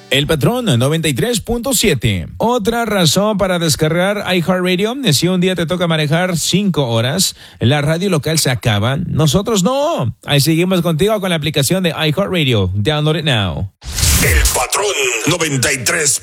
El Patrón 93.7. Otra razón para descargar iHeartRadio: si un día te toca manejar 5 horas, la radio local se acaba, nosotros no. Ahí seguimos contigo con la aplicación de iHeartRadio. Download it now. El Patrón 93.